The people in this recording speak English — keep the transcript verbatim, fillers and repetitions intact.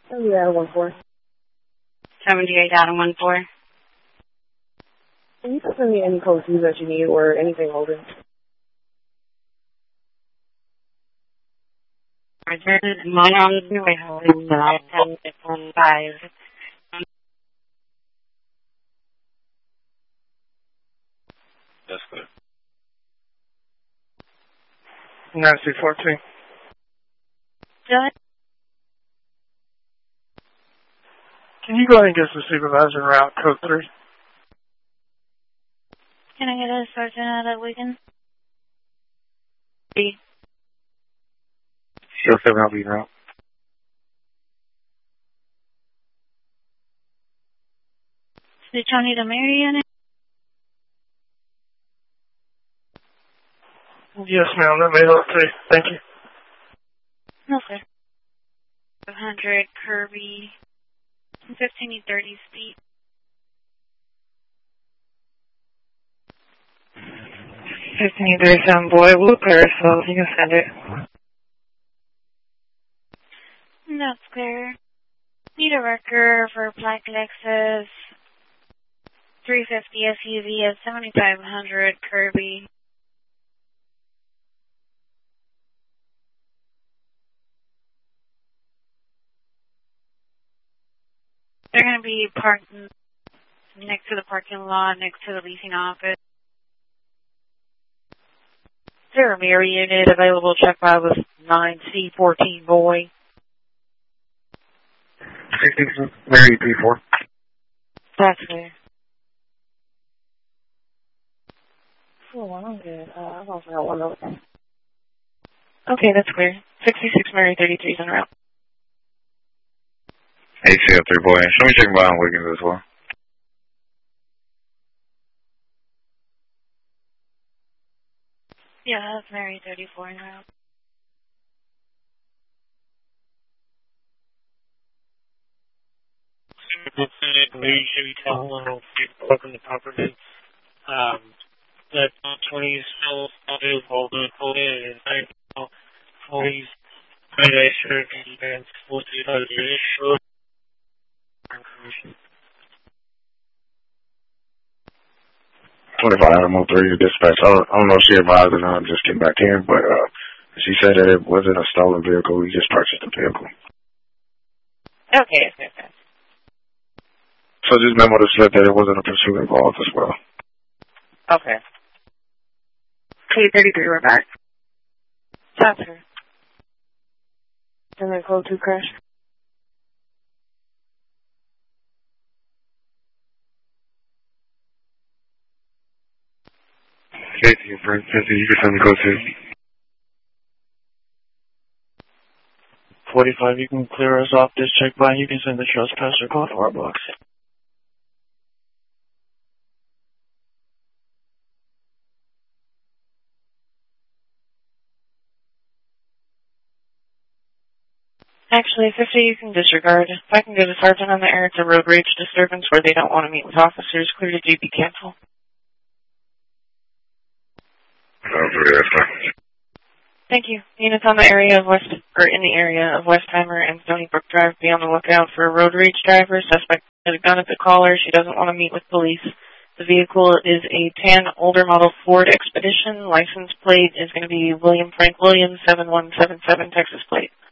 seventy-eight out of one four. seventy-eight out of one four. Can you send me any code keys that you need or anything holding? Mine on the way home, nine ten one five. That's good. Nancy fourteen. Good. Can you go ahead and get the supervisor route code three? Can I get a sergeant out of Wigan? B. Sure, seven, I'll be route. Did y'all need a Marion? Yes, ma'am. That may help too. Thank you. Okay. five hundred Kirby. fifteen E thirty speed. fifteen thirty-seven, boy. We'll clear, so you can send it. That's clear. Need a wrecker for Black Lexus. three fifty S U V at seventy-five hundred Kirby. They're going to be parked next to the parking lot, next to the leasing office. Is there a mirror unit available? Check by with nine C fourteen, boy. Mary three four. That's clear. Oh, I'm good. Uh, I've also got one other thing. Okay, that's clear. sixty-six Mary thirty-three is en route. A C L three, boy. Show me checking by on Wiggins as well. Yeah, that's Mary thirty-four en route. Maybe should be telling them open the property. Um, that twenty still do hold it, hold it, and I always try to assure and supposed to try to issue information. twenty-five Animal three, dispatch. I don't, I don't know if she advised or not. I'm just getting back in, but uh, she said that it wasn't a stolen vehicle. We just purchased the vehicle. Okay, okay, okay. So just memo to slip that it wasn't a pursuit involved as well. Okay. K thirty-three, we're back. Chopper. And then code two crash. Safety, friend. Safety, you can send me code two. forty-five, you can clear us off this check by. You can send the trespasser call to our box. Actually, fifty you can disregard. If I can get a sergeant on the air, it's a road rage disturbance where they don't want to meet with officers. Clear to G P cancel. Okay, that's fine. Thank you. Units on the area of West, or in the area of Westheimer and Stony Brook Drive, be on the lookout for a road rage driver. Suspect has a gun at the caller. She doesn't want to meet with police. The vehicle is a tan older model Ford Expedition. License plate is going to be William Frank Williams, seven one seven seven Texas plate.